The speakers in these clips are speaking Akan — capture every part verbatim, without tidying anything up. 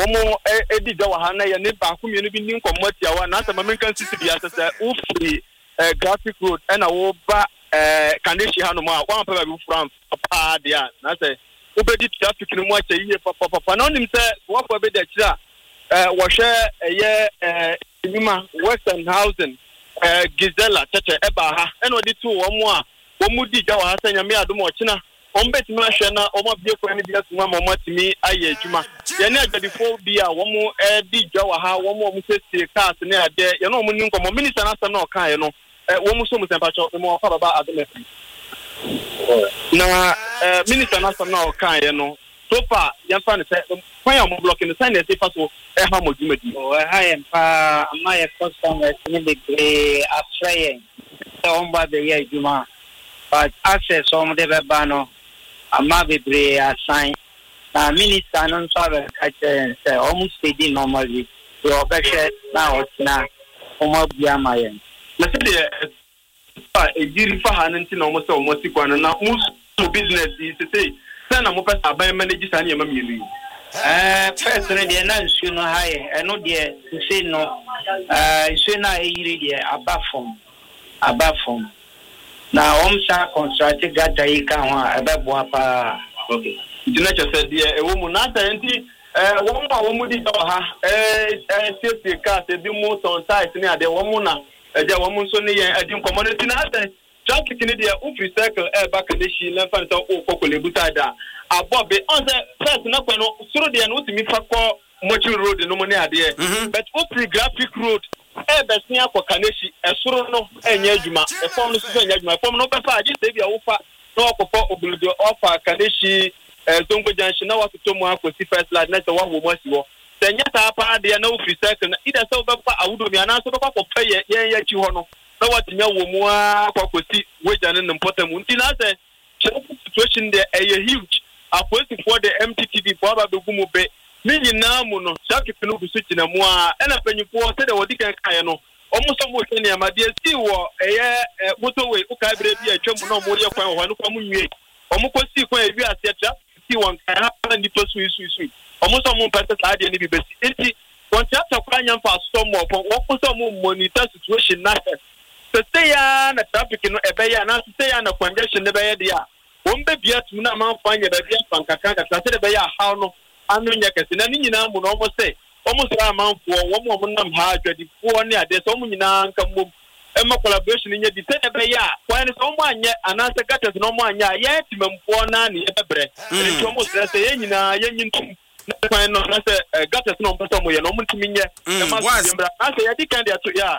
Omo edi da wa na ye ne ba ku mienu bi ni nkomoti awa na asema menkan city bi asese wo free graphic road na wo ba Kaneshi hanu ma wa pa bi from pa dia na say wo be di traffic ni mo ache yiye papa papa na onim say wo pa be da kira eh wo hwe ye eh nyuma Western Housing eh Gizela tete eba ha na odi tu wo mo a wo mu di ja wa ha sanya me adom ochina o mbetimi ahwe na o ma bie kwa ni bia tuma ma mo timi aye adwuma ye na agadifo bi a wo mo eh di ja wa ha wo mo mo sesi cars ne ade ye na o mo ni nkomo minister na asem na o kan ye no wo mu so mu sempa cho mo fa baba adome na minister na asem na o kan ye no so far ye fa ne say kwan ya mo blocking the sign dey fa so e ha mo dwumadi o ha ye pa ma ye customers ni be great afrayen so on ba be ye adwuma but access on the beba no ama be great assign na minister no so ba ka say almost steady normally so be share na o tina o mo bia ma ye na se de pa ejiri fa ha nti na o mo se o mo sikwana na mu business is say say na mo pesa ban manage sa na yema mienu eh person de na nsu no ha ye eno de say no eh nsu na eyiri de abafom abafom na omsa construct gata yi ka ho abebo apa okay dina cha say de e wo mu na ta nti eh wo mu a wo mu di ha eh eh safety car se bi mu on site ni ade wo mu na eja wo mu so ni yen adi community na ate traffic ni de o free cycle e back the she na fa so o kokole butada abobe on say first na kwa no suru de no timi fa ko mochi road no mo ni ade but o free graphic road e be sin akọ Kaneshi e suru no enye adwuma e form no so enye adwuma form no be fa agi se bia wo fa no okofo obuludo offer Kaneshi e zongo junction na watoto mu akosi first lad na se wa wo mo asi wo senya ta pa de na o free cycle na ida se be fa awudo mi ana so be kwa ko fa ye ye chi ho no na watinya wo mu akwakosi weja ne mpotam nti na se situation there a huge akwesi for the M T T V for aba begumu be ni nyina mu no traffic no bu suchi na mu a ena panyifo se de wodi kan kan no omo so mo hwe ne amade si wo eye motorway uka bre bi atwam no mo ye kwan ho no kwa mu nwie omo ko si kwan ebi ase tra si won kan ha ni to sui sui sui omo so mo pese sa de ni bi besi enti won cha ta kwa nyam fa so mo ko wo so mo monitor situation na se se ya na traffic no ebe ya na se ya na congestion ne be ya dia won be bia tum na man fa nya be bia pankaka ka se de be ya how no anu nya kese na ni nyina mu no mo se omo sra man fo wo mo mo nam ha adwadi fo ne ade so mo nyina nka mo e ma collaboration nya di se de be ya kwa ne so mo anya ana se gates no mo anya ya timamfo na ne e bebre e to mo sra se ye nyina ye nyintum na kwa no na se gates no mo so mo ye no mo ntimi nye e ma se mbra na se ya di kan dia to ya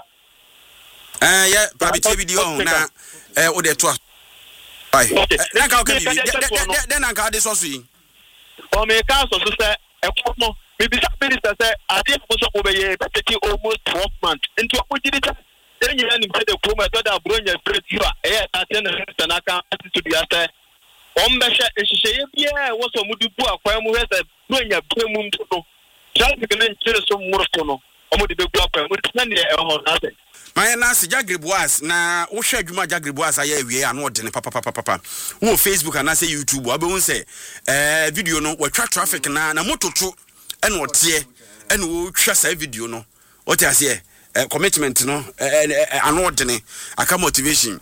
eh yeah probably video na eh o de to ai na ka o ka bi de na ka de so so yi o me ka so so se e ko mo bi bi sa minister se ade ko so ko be ye be take almost twelve months into o jidi ta den yin ni se de ko ma to da bronya pretiwa eh ta ten na na ka attitude ya se o mbe hye ehye ye bia wo so mu du bu akwan mu he se bronya bremu mto no traffic na nchire so murfo no o mu de be bu akwan mu na ne e ho na se my na se Jagriboas na wo hwe adwuma Jagriboas aye awie ano de ne papa papa papa wo Facebook na se YouTube abe won se eh video no wo twa traffic na na mototo ene ote ene wo twa sa video no o ti ase eh commitment no ano de ne aka motivation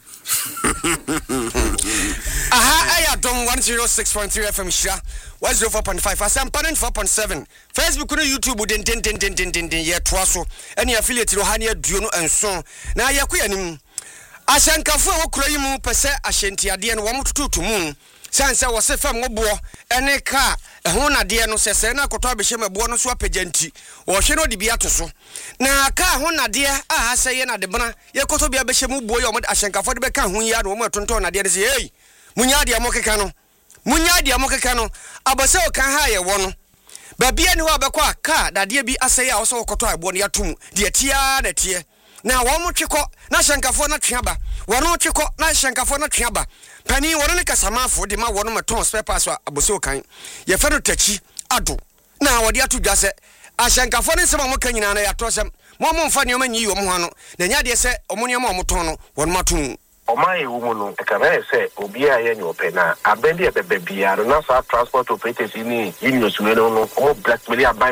aha aya dom one oh six point three F M shira one oh four point five Asampa four point seven Facebook no YouTube den den den den den den ye toa so ene affiliate ro ha ne aduo no enso na yakoya nim ashankafo wo kura yimu pese ahyentiade no wo mototo mu sanse wo se fam ngobo ene ka eho na de no sese na akoto abehye mebo no so apaganti wo hwe no de bia to so na ka ho na de a ha se ye na de bana ye koto bia behye mu buo ye wo ashankafo de be ka ho ya no wo tonton na de de se hey munya de amokeka no munya de amokeka no abose o kan ha ye wo no ba bia ni wo abekọ aka dade bi aseye a wo so koto abo no yatum de tia na tie na wo mo twekọ na shankafo na tweaba wo no twekọ na shankafo na tweaba pani wo ne kasamafo de ma wo no meton spare pass abose o kan ye fe no tachi ado na wo de atu dwase ashankafo ne sema mo kan nyina na ya to sem mo mo mfa ne o manyi yo mo ho no na nya de se o mo ne ma mo ton no wo no matum Omai woman, the Canary say, Obia and your penna, a bendy at the baby, and not transport operators in the union, or black media by